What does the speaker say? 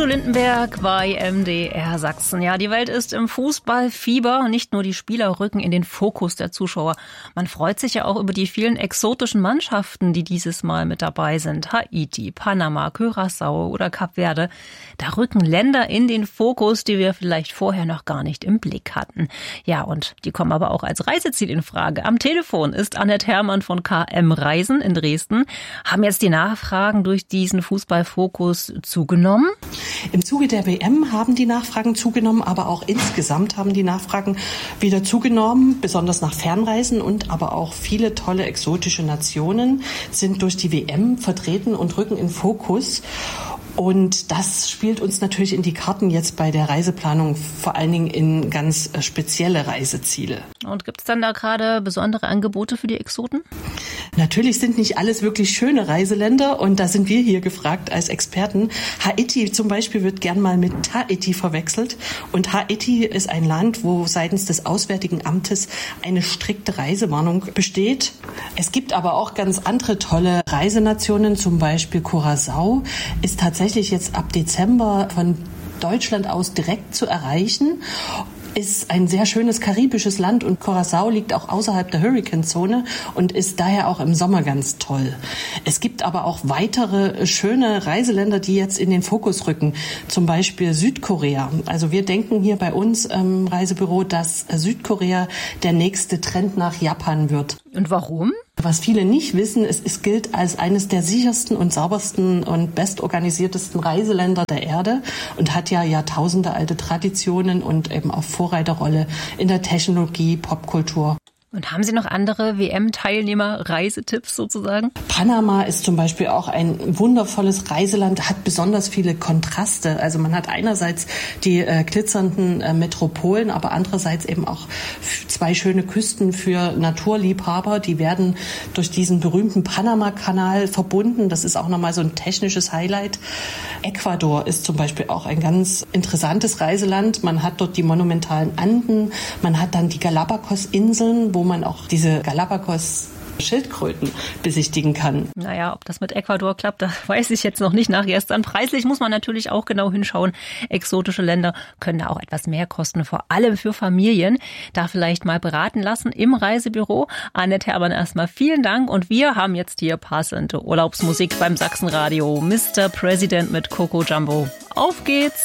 Udo Lindenberg bei MDR Sachsen. Ja, die Welt ist im Fußballfieber. Nicht nur die Spieler rücken in den Fokus der Zuschauer. Man freut sich ja auch über die vielen exotischen Mannschaften, die dieses Mal mit dabei sind. Haiti, Panama, Curaçao oder Kap Verde. Da rücken Länder in den Fokus, die wir vielleicht vorher noch gar nicht im Blick hatten. Ja, und die kommen aber auch als Reiseziel in Frage. Am Telefon ist Annette Herrmann von KM Reisen in Dresden. Haben jetzt die Nachfragen durch diesen Fußballfokus zugenommen? Im Zuge der WM haben die Nachfragen zugenommen, aber auch insgesamt haben die Nachfragen wieder zugenommen, besonders nach Fernreisen, und aber auch viele tolle exotische Nationen sind durch die WM vertreten und rücken in Fokus. Und das spielt uns natürlich in die Karten jetzt bei der Reiseplanung, vor allen Dingen in ganz spezielle Reiseziele. Und gibt es dann da gerade besondere Angebote für die Exoten? Natürlich sind nicht alles wirklich schöne Reiseländer, und da sind wir hier gefragt als Experten. Haiti zum Beispiel wird gern mal mit Tahiti verwechselt, und Haiti ist ein Land, wo seitens des Auswärtigen Amtes eine strikte Reisewarnung besteht. Es gibt aber auch ganz andere tolle Reisenationen, zum Beispiel Curaçao ist tatsächlich jetzt ab Dezember von Deutschland aus direkt zu erreichen. Ist ein sehr schönes karibisches Land, und Curaçao liegt auch außerhalb der Hurrikanzone und ist daher auch im Sommer ganz toll. Es gibt aber auch weitere schöne Reiseländer, die jetzt in den Fokus rücken, zum Beispiel Südkorea. Also wir denken hier bei uns im Reisebüro, dass Südkorea der nächste Trend nach Japan wird. Und warum? Was viele nicht wissen, es gilt als eines der sichersten und saubersten und bestorganisiertesten Reiseländer der Erde und hat ja Jahrtausende alte Traditionen und eben auch Vorreiterrolle in der Technologie, Popkultur. Und haben Sie noch andere WM-Teilnehmer-Reisetipps sozusagen? Panama ist zum Beispiel auch ein wundervolles Reiseland, hat besonders viele Kontraste. Also man hat einerseits die glitzernden Metropolen, aber andererseits eben auch zwei schöne Küsten für Naturliebhaber. Die werden durch diesen berühmten Panama-Kanal verbunden. Das ist auch nochmal so ein technisches Highlight. Ecuador ist zum Beispiel auch ein ganz interessantes Reiseland. Man hat dort die monumentalen Anden, man hat dann die Galapagos-Inseln, wo man auch diese Galapagos-Schildkröten besichtigen kann. Naja, ob das mit Ecuador klappt, das weiß ich jetzt noch nicht nach gestern. Preislich muss man natürlich auch genau hinschauen. Exotische Länder können da auch etwas mehr kosten, vor allem für Familien. Da vielleicht mal beraten lassen im Reisebüro. Annette Herrmann, erstmal vielen Dank. Und wir haben jetzt hier passende Urlaubsmusik beim Sachsenradio. Mr. President mit Coco Jumbo. Auf geht's!